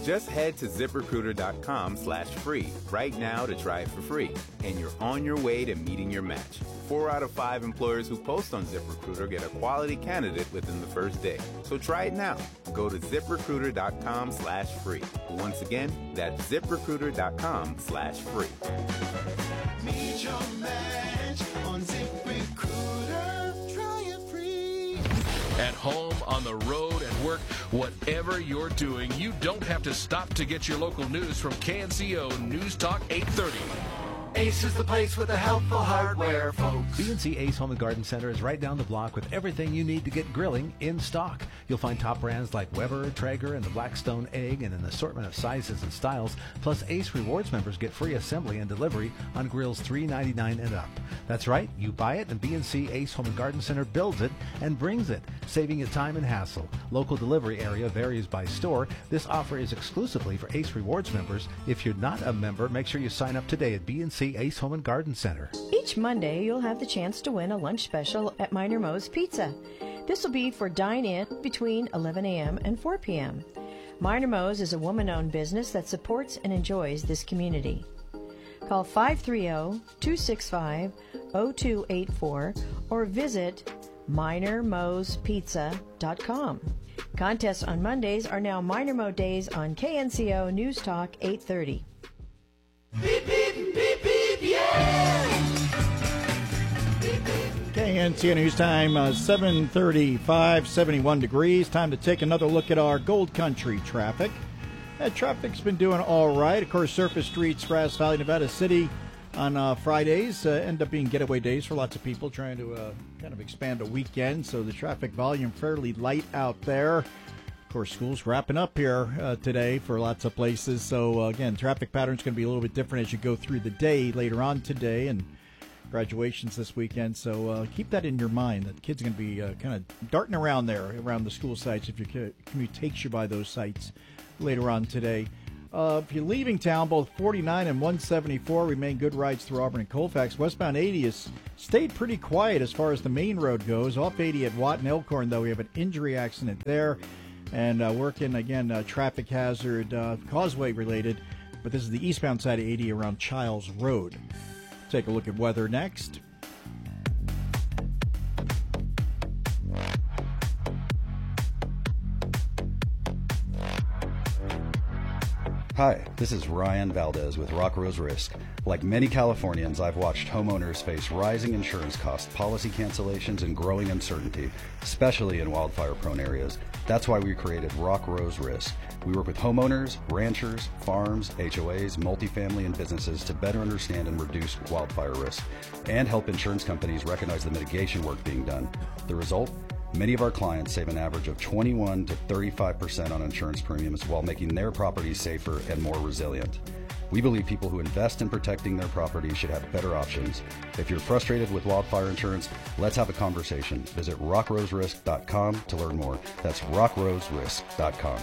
Just head to ZipRecruiter.com/free right now to try it for free, and you're on your way to meeting your match. 4 out of 5 employers who post on ZipRecruiter get a quality candidate within the first day. So try it now. Go to ZipRecruiter.com/free. Once again, that's ZipRecruiter.com/free. Meet your match on ZipRecruiter. Try it free. At home, on the road, at work, whatever you're doing, you don't have to stop to get your local news from KNCO News Talk 830. Ace is the place with the helpful hardware, folks. B&C Ace Home and Garden Center is right down the block with everything you need to get grilling in stock. You'll find top brands like Weber, Traeger, and the Blackstone Egg, and an assortment of sizes and styles. Plus, Ace Rewards members get free assembly and delivery on grills $3.99 and up. That's right, you buy it, and B&C Ace Home and Garden Center builds it and brings it, saving you time and hassle. Local delivery area varies by store. This offer is exclusively for Ace Rewards members. If you're not a member, make sure you sign up today at B&C Ace Home and Garden Center. Each Monday, you'll have the chance to win a lunch special at Minor Moe's Pizza. This will be for dine-in between 11 a.m. and 4 p.m. Minor Moe's is a woman-owned business that supports and enjoys this community. Call 530-265-0284 or visit minormoespizza.com. Contests on Mondays are now Minor Moe Days on KNCO News Talk 830. Beep, beep, beep, beep, yeah! KNCO News Time, 7:35, 71 degrees. Time to take another look at our Gold Country traffic. Traffic's been doing all right. Of course, surface streets, Grass Valley, Nevada City on Fridays end up being getaway days for lots of people trying to kind of expand a weekend. So the traffic volume fairly light out there. Of course, school's wrapping up here today for lots of places. So, again, traffic pattern's going to be a little bit different as you go through the day later on today, and graduations this weekend. So keep that in your mind, that kids are going to be kind of darting around there, around the school sites if your commute takes you by those sites later on today. If you're leaving town, both 49 and 174 remain good rides through Auburn and Colfax. Westbound 80 has stayed pretty quiet as far as the main road goes. Off 80 at Watt and Elkhorn, though, we have an injury accident there. And working, again, traffic hazard, causeway related. But this is the eastbound side of 80 around Childs Road. Take a look at weather next. Hi, this is Ryan Valdez with Rock Rose Risk. Like many Californians, I've watched homeowners face rising insurance costs, policy cancellations, and growing uncertainty, especially in wildfire-prone areas. That's why we created Rock Rose Risk. We work with homeowners, ranchers, farms, HOAs, multifamily, and businesses to better understand and reduce wildfire risk, and help insurance companies recognize the mitigation work being done. The result? Many of our clients save an average of 21 to 35% on insurance premiums while making their properties safer and more resilient. We believe people who invest in protecting their property should have better options. If you're frustrated with wildfire insurance, let's have a conversation. Visit rockroserisk.com to learn more. That's rockroserisk.com.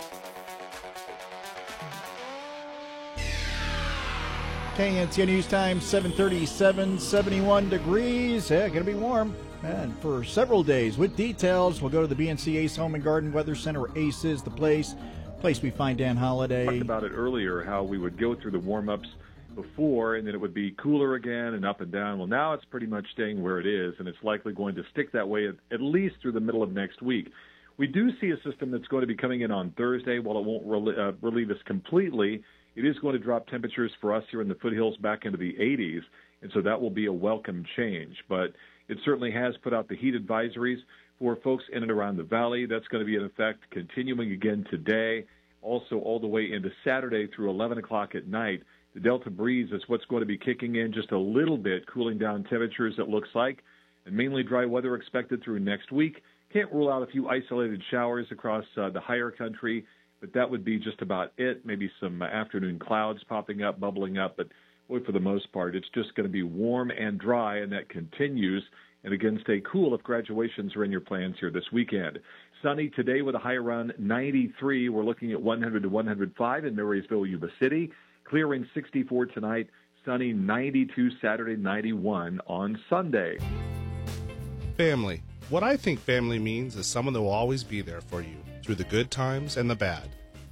KNCO News Time, 7:37, 71 degrees. Yeah, going to be warm. And for several days. With details, we'll go to the B&C Ace Home and Garden Weather Center, where Ace is the place we find Dan Holliday. We talked about it earlier, how we would go through the warm-ups before, and then it would be cooler again and up and down. Well, now it's pretty much staying where it is, and it's likely going to stick that way at least through the middle of next week. We do see a system that's going to be coming in on Thursday. While it won't relieve us completely, it is going to drop temperatures for us here in the foothills back into the 80s, and so that will be a welcome change. But it certainly has put out the heat advisories for folks in and around the valley. That's going to be in effect continuing again today, also all the way into Saturday through 11 o'clock at night. The Delta breeze is what's going to be kicking in just a little bit, cooling down temperatures, it looks like, and mainly dry weather expected through next week. Can't rule out a few isolated showers across the higher country, but that would be just about it. Maybe some afternoon clouds popping up, bubbling up, but boy, for the most part, it's just going to be warm and dry, and that continues. And again, stay cool if graduations are in your plans here this weekend. Sunny today with a high around 93. We're looking at 100 to 105 in Marysville, Yuba City. Clearing 64 tonight. Sunny 92 Saturday, 91 on Sunday. Family. What I think family means is someone that will always be there for you through the good times and the bad.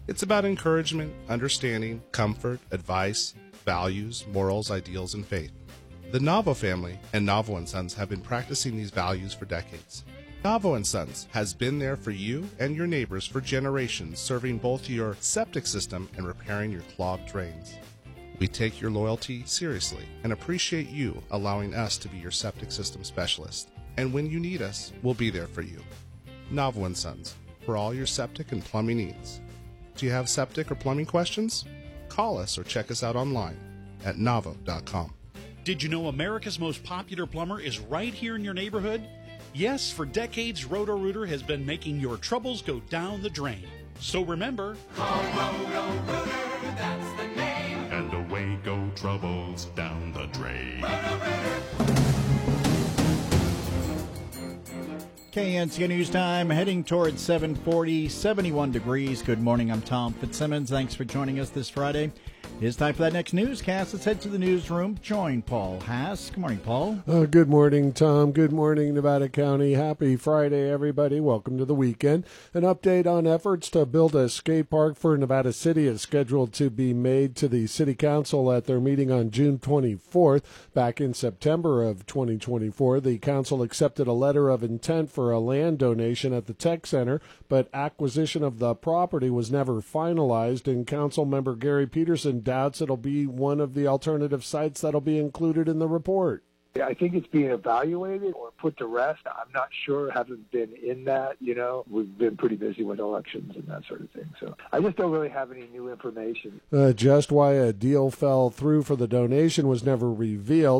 It's about encouragement, understanding, comfort, advice, values, morals, ideals, and faith. The Navo family and Navo & Sons have been practicing these values for decades. Navo & Sons has been there for you and your neighbors for generations, serving both your septic system and repairing your clogged drains. We take your loyalty seriously and appreciate you allowing us to be your septic system specialist. And when you need us, we'll be there for you. Navo & Sons, for all your septic and plumbing needs. Do you have septic or plumbing questions? Call us or check us out online at navo.com. Did you know America's most popular plumber is right here in your neighborhood? Yes, for decades, Roto-Rooter has been making your troubles go down the drain. So remember, Call Roto-Rooter, that's the name. And away go troubles down the drain. KNC News Time, heading towards 740, 71 degrees. Good morning, I'm Tom Fitzsimmons. Thanks for joining us this Friday. It's time for that next newscast. Let's head to the newsroom. Join Paul Haas. Good morning, Paul. Good morning, Tom. Good morning, Nevada County. Happy Friday, everybody. Welcome to the weekend. An update on efforts to build a skate park for Nevada City is scheduled to be made to the City Council at their meeting on June 24th. Back in September of 2024, the Council accepted a letter of intent for a land donation at the Tech Center, but acquisition of the property was never finalized, and Council member Gary Peterson doubts it'll be one of the alternative sites that'll be included in the report. I think it's being evaluated or put to rest. I'm not sure. Haven't been in that, We've been pretty busy with elections and that sort of thing. So I just don't really have any new information. Just why a deal fell through for the donation was never revealed.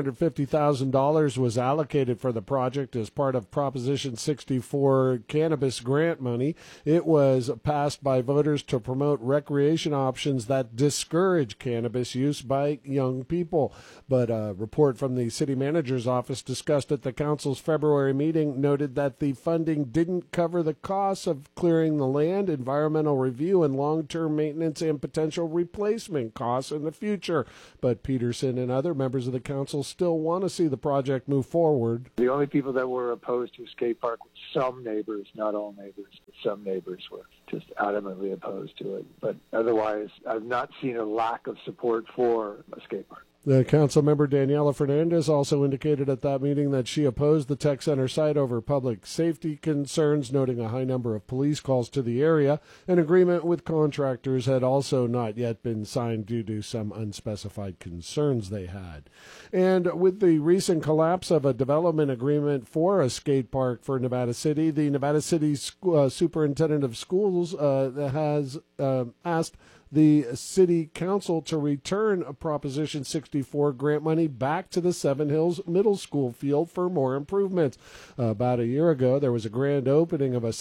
$750,000 was allocated for the project as part of Proposition 64 cannabis grant money. It was passed by voters to promote recreation options that discourage cannabis use by young people. But a report from the City Manager's office discussed at the Council's February meeting noted that the funding didn't cover the costs of clearing the land, environmental review, and long-term maintenance and potential replacement costs in the future. But Peterson and other members of the Council still want to see the project move forward. The only people that were opposed to a skate park were some neighbors, not all neighbors, but some neighbors were just adamantly opposed to it. But otherwise, I've not seen a lack of support for a skate park. The council member Daniela Fernandez also indicated at that meeting that she opposed the Tech Center site over public safety concerns, noting a high number of police calls to the area. An agreement with contractors had also not yet been signed due to some unspecified concerns they had. And with the recent collapse of a development agreement for a skate park for Nevada City, the Nevada City Superintendent of Schools has asked the City Council to return a Proposition 64 grant money back to the Seven Hills Middle School field for more improvements. About a year ago, there was a grand opening of a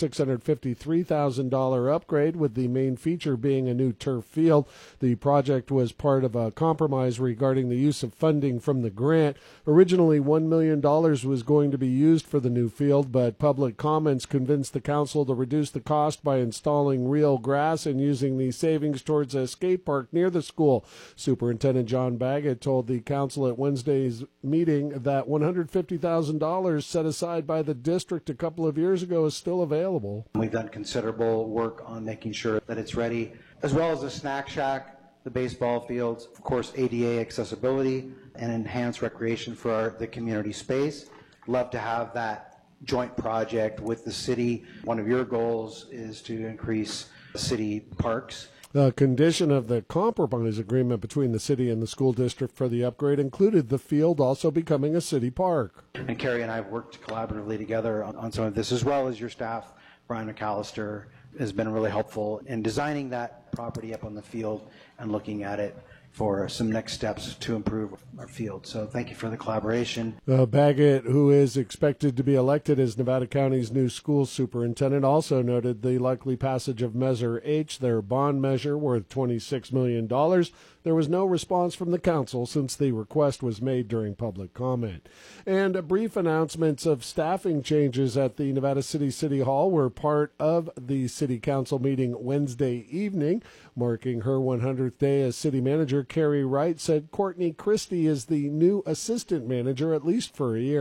$653,000 upgrade, with the main feature being a new turf field. The project was part of a compromise regarding the use of funding from the grant. Originally, $1 million was going to be used for the new field, but public comments convinced the council to reduce the cost by installing real grass and using the savings towards a skate park near the school. Superintendent John Baggett told the council at Wednesday's meeting that $150,000 set aside by the district a couple of years ago is still available. We've done considerable work on making sure that it's ready, as well as the snack shack, the baseball fields, of course ADA accessibility, and enhanced recreation for the community space. Love to have that joint project with the city. One of your goals is to increase city parks. The condition of the compromise agreement between the city and the school district for the upgrade included the field also becoming a city park. And Carrie and I have worked collaboratively together on some of this, as well as your staff. Brian McAllister has been really helpful in designing that property up on the field and looking at it for some next steps to improve our field. So thank you for the collaboration. Baggett, who is expected to be elected as Nevada County's new school superintendent, also noted the likely passage of Measure H, their bond measure worth $26 million. There was no response from the council since the request was made during public comment. And brief announcements of staffing changes at the Nevada City Hall were part of the city council meeting Wednesday evening. Marking her 100th day as city manager, Carrie Wright said Courtney Christie is the new assistant manager, at least for a year.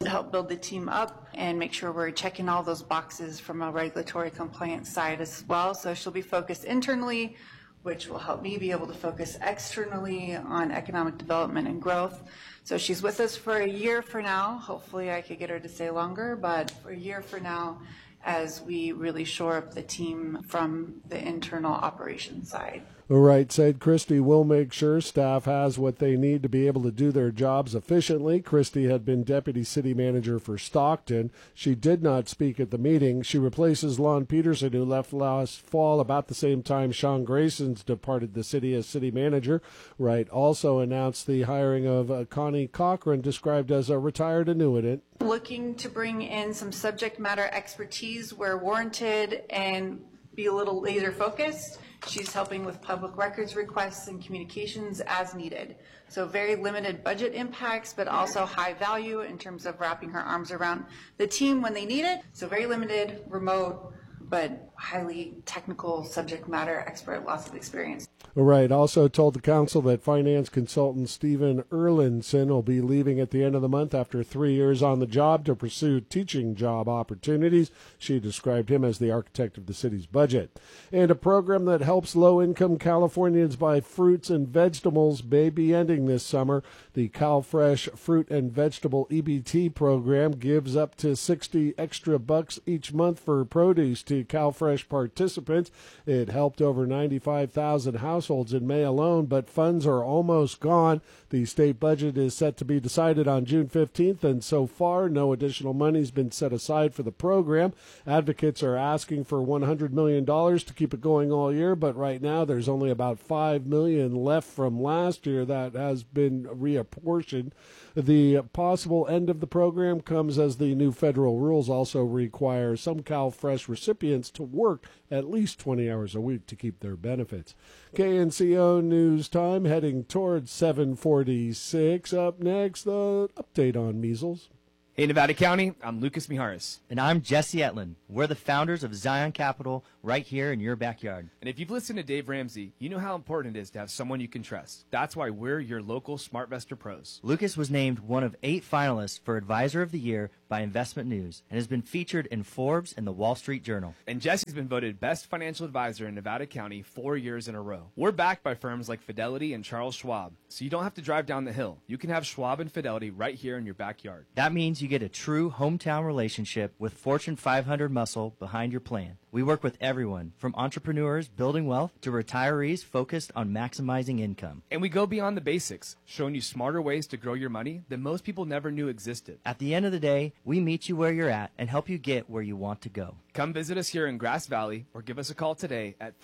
to help build the team up and make sure we're checking all those boxes from a regulatory compliance side as well. So she'll be focused internally, which will help me be able to focus externally on economic development and growth. So she's with us for a year for now. Hopefully I could get her to stay longer, but for a year for now as we really shore up the team from the internal operations side. All right, said Christie will make sure staff has what they need to be able to do their jobs efficiently. Christie had been deputy city manager for Stockton. She did not speak at the meeting. She replaces Lon Peterson, who left last fall about the same time Sean Grayson's departed the city as city manager. Wright also announced the hiring of Connie Cochran, described as a retired annuitant. Looking to bring in some subject matter expertise where warranted and be a little laser focused. She's helping with public records requests and communications as needed. So very limited budget impacts, but also high value in terms of wrapping her arms around the team when they need it. So very limited, remote, but highly technical subject matter expert, lots of experience. Wright also told the council that finance consultant Stephen Erlinson will be leaving at the end of the month after 3 years on the job to pursue teaching job opportunities. She described him as the architect of the city's budget. And a program that helps low-income Californians buy fruits and vegetables may be ending this summer. The CalFresh Fruit and Vegetable EBT program gives up to $60 extra each month for produce to CalFresh participants. It helped over 95,000 households in May alone, but funds are almost gone. The state budget is set to be decided on June 15th, and so far no additional money has been set aside for the program. Advocates are asking for $100 million to keep it going all year, but right now there's only about $5 million left from last year that has been reapportioned. The possible end of the program comes as the new federal rules also require some CalFresh recipients to work at least 20 hours a week to keep their benefits. KNCO News Time heading towards 7:46. Up next, the update on measles. Hey, Nevada County, I'm Lucas Miharis. And I'm Jesse Etlin. We're the founders of Zion Capital right here in your backyard. And if you've listened to Dave Ramsey, you know how important it is to have someone you can trust. That's why we're your local SmartVestor pros. Lucas was named one of 8 finalists for Advisor of the Year by Investment News and has been featured in Forbes and the Wall Street Journal. And Jesse's been voted Best Financial Advisor in Nevada County 4 years in a row. We're backed by firms like Fidelity and Charles Schwab, so you don't have to drive down the hill. You can have Schwab and Fidelity right here in your backyard. That means you get a true hometown relationship with Fortune 500 muscle behind your plan. We work with everyone, from entrepreneurs building wealth to retirees focused on maximizing income. And we go beyond the basics, showing you smarter ways to grow your money that most people never knew existed. At the end of the day, we meet you where you're at and help you get where you want to go. Come visit us here in Grass Valley or give us a call today at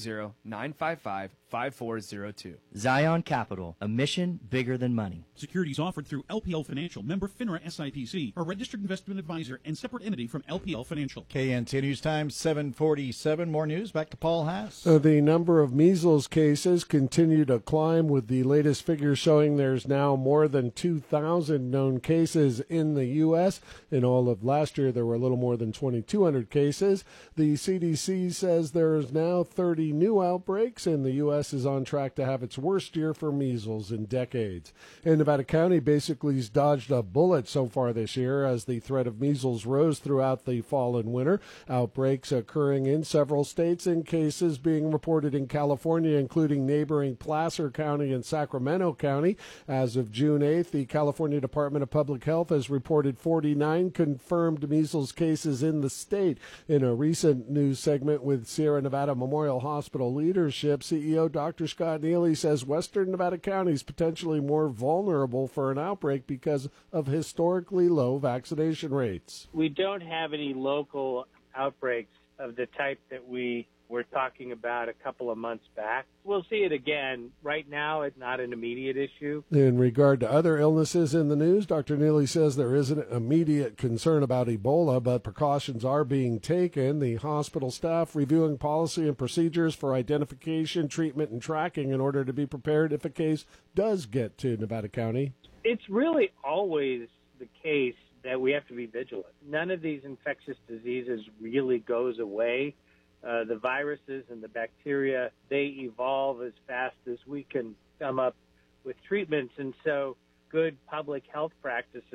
530-955-5402. Zion Capital, a mission bigger than money. Securities offered through LPL Financial, member FINRA SIPC, a registered investment advisor and separate entity from LPL Financial. KNC News Time, 7:47. More news. Back to Paul Haas. The number of measles cases continue to climb, with the latest figure showing there's now more than 2,000 known cases in the U.S. In all of last year, there were a little more than 2,200 cases. The CDC says there is now 30 new outbreaks, and the U.S. is on track to have its worst year for measles in decades. And Nevada County basically has dodged a bullet so far this year as the threat of measles rose throughout the fall and winter. Outbreaks occurring in several states and cases being reported in California, including neighboring Placer County and Sacramento County. As of June 8th, the California Department of Public Health has reported 49 confirmed measles cases in the state. In a recent news segment with Sierra Nevada Memorial Hospital leadership, CEO Dr. Scott Neely says Western Nevada County is potentially more vulnerable for an outbreak because of historically low vaccination rates. We don't have any local outbreaks of the type that we were talking about a couple of months back. We'll see it again. Right now, it's not an immediate issue. In regard to other illnesses in the news, Dr. Neely says there isn't an immediate concern about Ebola, but precautions are being taken. The hospital staff reviewing policy and procedures for identification, treatment, and tracking in order to be prepared if a case does get to Nevada County. It's really always the case that we have to be vigilant. None of these infectious diseases really goes away. The viruses and the bacteria, they evolve as fast as we can come up with treatments. And so good public health practices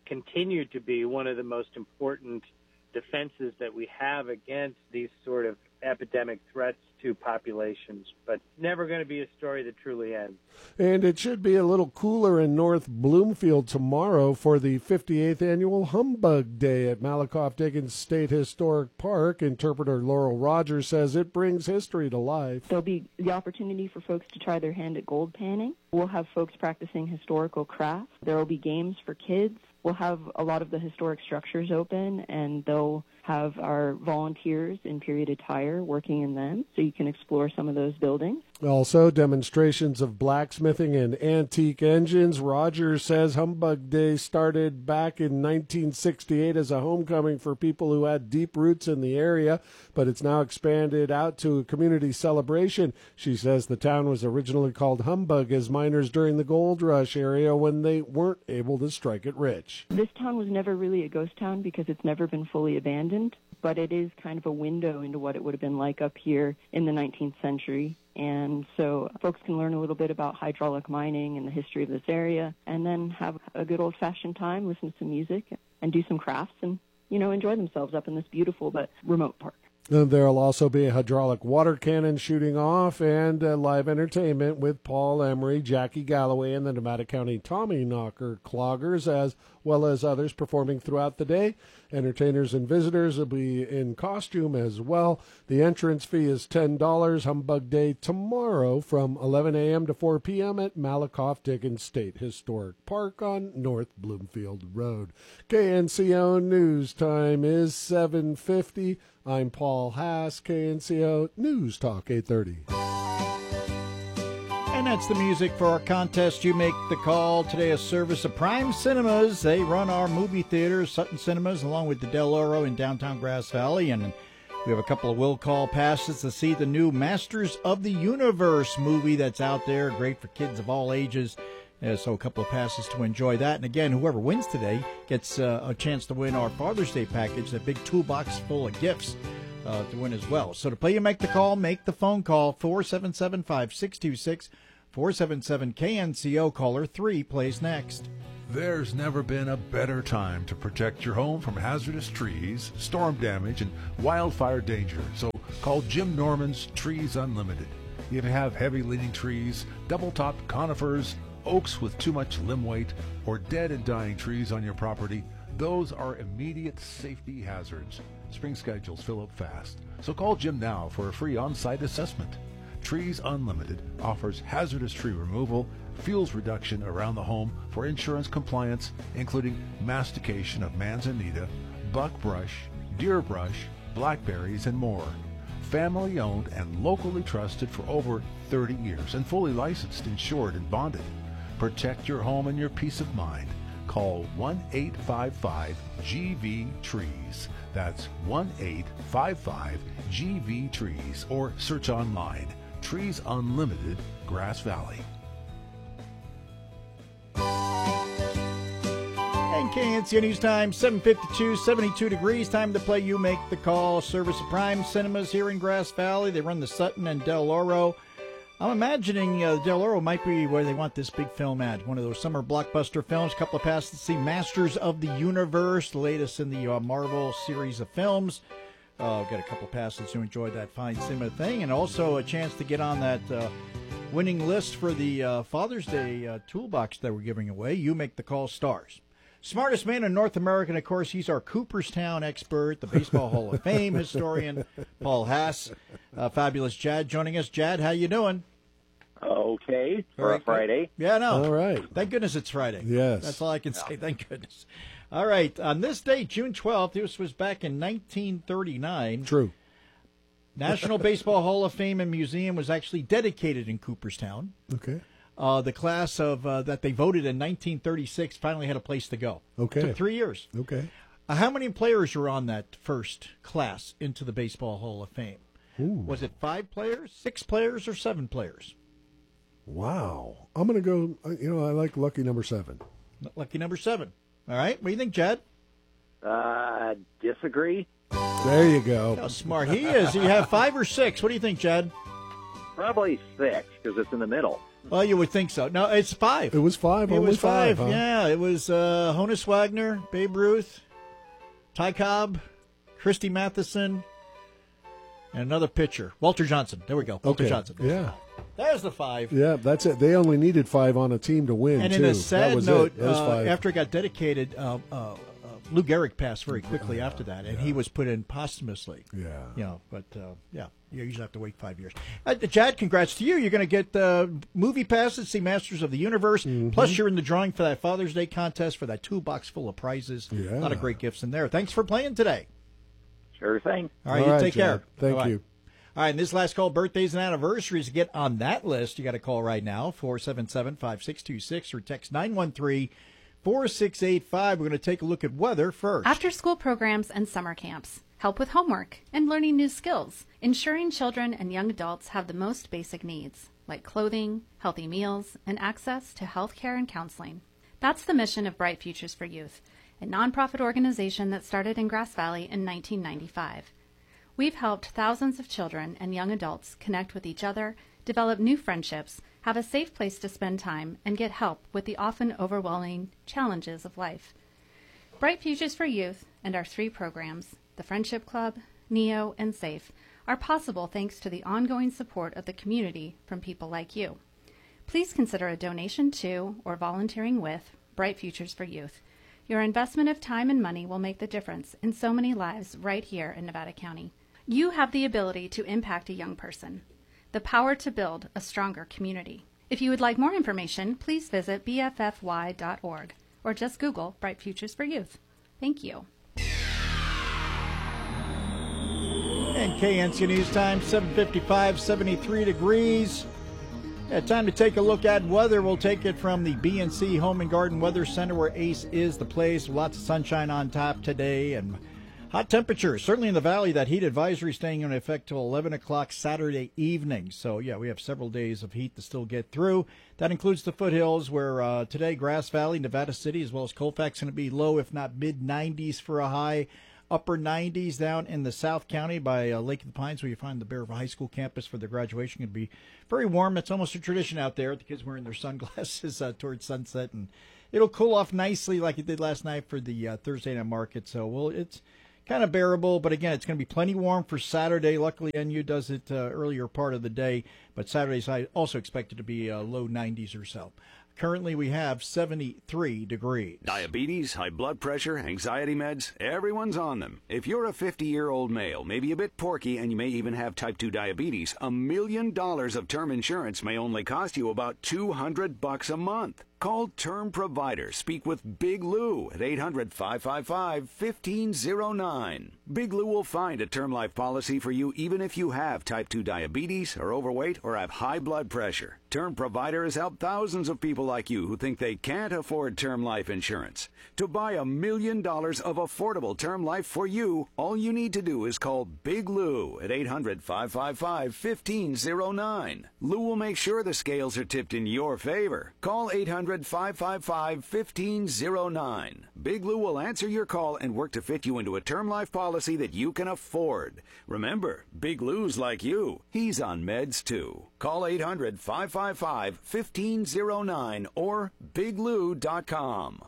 continue to be one of the most important defenses that we have against these sort of epidemic threats to populations, but never going to be a story that truly ends. And it should be a little cooler in North Bloomfield tomorrow for the 58th annual Humbug Day at Malakoff-Diggins State Historic Park. Interpreter Laurel Rogers says it brings history to life. There'll be the opportunity for folks to try their hand at gold panning. We'll have folks practicing historical crafts. There will be games for kids. We'll have a lot of the historic structures open, and they'll have our volunteers in period attire working in them, so you can explore some of those buildings. Also, demonstrations of blacksmithing and antique engines. Rogers says Humbug Day started back in 1968 as a homecoming for people who had deep roots in the area, but it's now expanded out to a community celebration. She says the town was originally called Humbug as miners during the gold rush area when they weren't able to strike it rich. This town was never really a ghost town because it's never been fully abandoned, but it is kind of a window into what it would have been like up here in the 19th century. And so folks can learn a little bit about hydraulic mining and the history of this area, and then have a good old-fashioned time, listen to some music, and do some crafts, and, enjoy themselves up in this beautiful but remote park. There'll also be a hydraulic water cannon shooting off and live entertainment with Paul Emery, Jackie Galloway, and the Nevada County Tommy Knocker Cloggers, as well as others performing throughout the day. Entertainers and visitors will be in costume as well. The entrance fee is $10. Humbug Day tomorrow from 11 a.m. to 4 p.m. at Malakoff-Diggins State Historic Park on North Bloomfield Road. KNCO News Time is 7:50. I'm Paul Haas, KNCO News Talk 830. And that's the music for our contest. You make the call. Today, a service of Prime Cinemas. They run our movie theaters, Sutton Cinemas, along with the Del Oro in downtown Grass Valley. And we have a couple of will call passes to see the new Masters of the Universe movie that's out there. Great for kids of all ages. So a couple of passes to enjoy that. And again, whoever wins today gets a chance to win our Father's Day package, that big toolbox full of gifts to win as well. So to play, you make the call, make the phone call, 477-5626, 477-KNCO, caller 3 plays next. There's never been a better time to protect your home from hazardous trees, storm damage, and wildfire danger. So call Jim Norman's Trees Unlimited. If you have heavy-leaning trees, double-topped conifers, oaks with too much limb weight, or dead and dying trees on your property, those are immediate safety hazards. Spring schedules fill up fast, so call Jim now for a free on-site assessment. Trees Unlimited offers hazardous tree removal, fuels reduction around the home for insurance compliance, including mastication of manzanita, buckbrush, deer brush, blackberries, and more. Family owned and locally trusted for over 30 years and fully licensed, insured, and bonded. Protect your home and your peace of mind. Call 1-855-GV-TREES. That's 1-855-GV-TREES, or search online. Trees Unlimited, Grass Valley. And KNCO News Time, 7:52, 72 degrees. Time to play You Make the Call. Service of Prime Cinemas here in Grass Valley. They run the Sutton and Del Oro. I'm imagining Del Oro might be where they want this big film at. One of those summer blockbuster films. A couple of passes to see Masters of the Universe, the latest in the Marvel series of films. Got a couple of passes to enjoy that fine cinema thing, and also a chance to get on that winning list for the Father's Day toolbox that we're giving away. You Make the Call stars. Smartest man in North America, and of course, he's our Cooperstown expert, the Baseball Hall of Fame historian, Paul Haas. Fabulous Chad joining us. Chad, how you doing? Okay, for a Friday. Yeah, no. All right. Thank goodness it's Friday. Yes. That's all I can say. Thank goodness. All right. On this date, June 12th, this was back in 1939. True. National Baseball Hall of Fame and Museum was actually dedicated in Cooperstown. Okay. The class of that they voted in 1936 finally had a place to go. Okay. It took 3 years. Okay. How many players were on that first class into the Baseball Hall of Fame? Ooh. Was it 5 players, 6 players, or 7 players? Wow. I'm going to go, I like lucky number 7. Lucky number 7. All right. What do you think, Chad? Disagree. There you go. How smart he is. You have 5 or 6. What do you think, Chad? Probably 6, because it's in the middle. Well, you would think so. No, it's 5. It was 5. It only was 5. huh? Yeah, it was Honus Wagner, Babe Ruth, Ty Cobb, Christy Matheson, and another pitcher, Walter Johnson. There we go. Walter Johnson. Yeah. There's the 5. Yeah, that's it. They only needed 5 on a team to win, And too. in a sad that was note, it. It was 5. after it got dedicated, Lou Gehrig passed very quickly after that, and he was put in posthumously. Yeah. You know, but you usually have to wait 5 years. Chad, congrats to you. You're going to get movie passes, see Masters of the Universe. Plus, you're in the drawing for that Father's Day contest for that toolbox full of prizes. Yeah. A lot of great gifts in there. Thanks for playing today. Sure thing. All right, you take care. Thank Bye-bye. you. All right, and this last call, birthdays and anniversaries, to get on that list, you got to call right now, 477-5626, or text 913-4685. We're going to take a look at weather first. After-school programs and summer camps, help with homework and learning new skills, ensuring children and young adults have the most basic needs, like clothing, healthy meals, and access to health care and counseling. That's the mission of Bright Futures for Youth, a nonprofit organization that started in Grass Valley in 1995. We've helped thousands of children and young adults connect with each other, develop new friendships, have a safe place to spend time, and get help with the often overwhelming challenges of life. Bright Futures for Youth and our 3 programs, the Friendship Club, NEO, and SAFE, are possible thanks to the ongoing support of the community from people like you. Please consider a donation to or volunteering with Bright Futures for Youth. Your investment of time and money will make the difference in so many lives right here in Nevada County. You have the ability to impact a young person, the power to build a stronger community. If you would like more information, please visit bffy.org or just Google Bright Futures for Youth. Thank you. And KNC News Time, 7:55, 73 degrees. Time to take a look at weather. We'll take it from the BNC Home and Garden Weather Center, where Ace is the place. Lots of sunshine on top today and hot temperatures. Certainly in the valley, that heat advisory staying in effect till 11 o'clock Saturday evening. So, yeah, we have several days of heat to still get through. That includes the foothills, where today Grass Valley, Nevada City, as well as Colfax, going to be low, if not mid-90s for a high. Upper 90s down in the South County by Lake of the Pines, where you find the Bear High School campus for their graduation. Going to be very warm. It's almost a tradition out there. The kids wearing their sunglasses towards sunset, and it'll cool off nicely like it did last night for the Thursday night market. So, it's kind of bearable, but again, it's going to be plenty warm for Saturday. Luckily, NU does it earlier part of the day, but Saturday's also expected to be low 90s or so. Currently, we have 73 degrees. Diabetes, high blood pressure, anxiety meds, everyone's on them. If you're a 50-year-old male, maybe a bit porky, and you may even have type 2 diabetes, $1 million of term insurance may only cost you about $200 a month. Call Term Provider. Speak with Big Lou at 800-555-1509. Big Lou will find a term life policy for you even if you have type 2 diabetes, are overweight, or have high blood pressure. Term Provider has helped thousands of people like you who think they can't afford term life insurance. To buy $1 million of affordable term life for you, all you need to do is call Big Lou at 800-555-1509. Lou will make sure the scales are tipped in your favor. Call 800-555-1509. Big Lou will answer your call and work to fit you into a term life policy that you can afford. Remember, Big Lou's like you. He's on meds too. Call 800-555-1509 or biglou.com.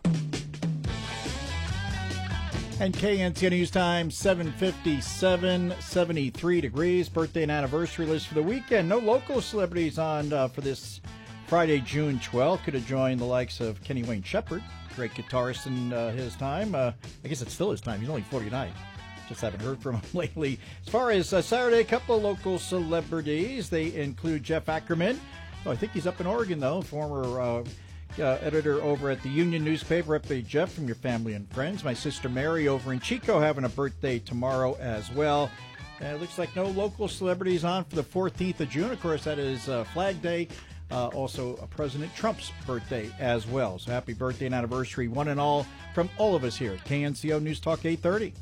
And KNC News Time, 7:57, 73 degrees. Birthday and anniversary list for the weekend. No local celebrities on for this Friday, June 12th. Could have joined the likes of Kenny Wayne Shepherd, great guitarist in his time. I guess it's still his time. He's only 49. Just haven't heard from him lately. As far as Saturday, a couple of local celebrities. They include Jeff Ackerman. Oh, I think he's up in Oregon, though. Former editor over at the Union newspaper. Update Jeff from your family and friends. My sister Mary over in Chico having a birthday tomorrow as well. And it looks like no local celebrities on for the 14th of June. Of course, that is Flag Day. Also, President Trump's birthday as well. So happy birthday and anniversary, one and all, from all of us here at KNCO News Talk 830.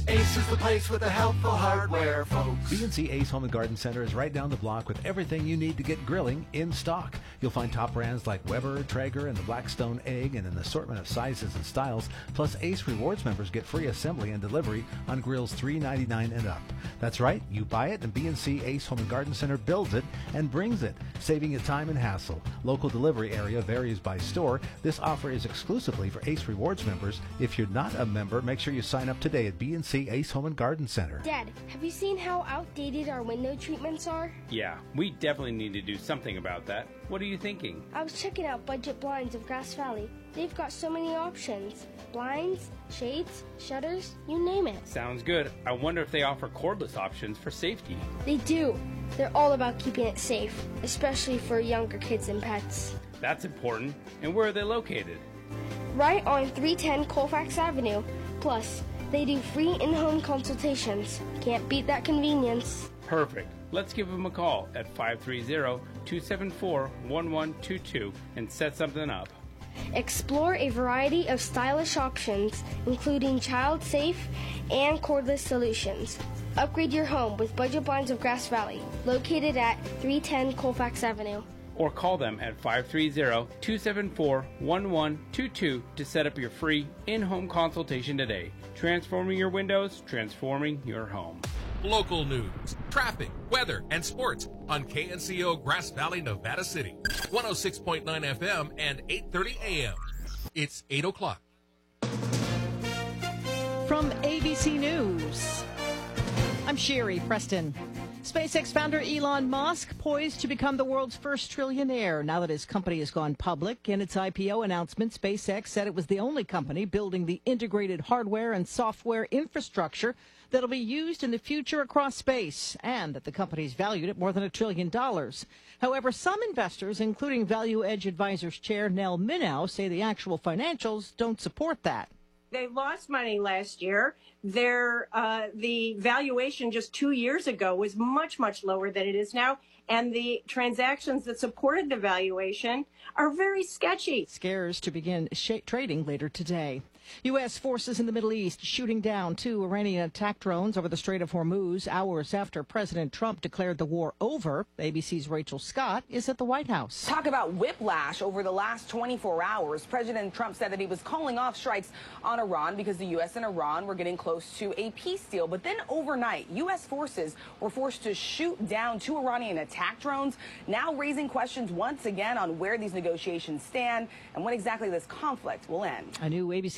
Ace is the place with the helpful hardware, folks. B&C Ace Home and Garden Center is right down the block with everything you need to get grilling in stock. You'll find top brands like Weber, Traeger, and the Blackstone Egg in an assortment of sizes and styles. Plus, Ace Rewards members get free assembly and delivery on grills $3.99 and up. That's right, you buy it and B&C Ace Home and Garden Center builds it and brings it, saving you time and hassle. Local delivery area varies by store. This offer is exclusively for Ace Rewards members. If you're not a member, make sure you sign up today at B&C Ace Home and Garden Center. Dad, have you seen how outdated our window treatments are? Yeah, we definitely need to do something about that. What are you thinking? I was checking out Budget Blinds of Grass Valley. They've got so many options. Blinds, shades, shutters, you name it. Sounds good. I wonder if they offer cordless options for safety. They do. They're all about keeping it safe, especially for younger kids and pets. That's important. And where are they located? Right on 310 Colfax Avenue. Plus, they do free in-home consultations. Can't beat that convenience. Perfect. Let's give them a call at 530-274-1122 and set something up. Explore a variety of stylish options, including child-safe and cordless solutions. Upgrade your home with Budget Blinds of Grass Valley, located at 310 Colfax Avenue. Or call them at 530-274-1122 to set up your free in-home consultation today. Transforming your windows, transforming your home. Local news, traffic, weather, and sports on KNCO Grass Valley, Nevada City. 106.9 FM and 8:30 AM. It's 8 o'clock. From ABC News, I'm Sherry Preston. SpaceX founder Elon Musk poised to become the world's first trillionaire now that his company has gone public. In its IPO announcement, SpaceX said it was the only company building the integrated hardware and software infrastructure that'll be used in the future across space, and that the company's valued at more than $1 trillion. However, some investors, including Value Edge Advisors chair Nell Minow, say the actual financials don't support that. They lost money last year. The valuation just 2 years ago was much, much lower than it is now. And the transactions that supported the valuation are very sketchy. Scares to begin trading later today. U.S. forces in the Middle East shooting down 2 Iranian attack drones over the Strait of Hormuz hours after President Trump declared the war over. ABC's Rachel Scott is at the White House. Talk about whiplash over the last 24 hours. President Trump said that he was calling off strikes on Iran because the U.S. and Iran were getting close to a peace deal. But then overnight, U.S. forces were forced to shoot down 2 Iranian attack drones, now raising questions once again on where these negotiations stand and when exactly this conflict will end. A new ABC